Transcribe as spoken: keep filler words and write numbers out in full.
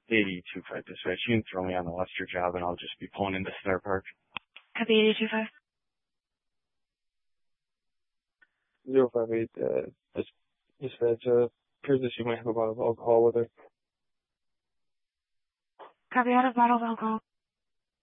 eighty-two five dispatch. You can throw me on the Lester job, and I'll just be pulling into Star Park. Copy eighty-two five. Zero five eight. Uh, dis- dispatch. Uh, appears that she might have a bottle of alcohol with her. Copy out of bottle of alcohol.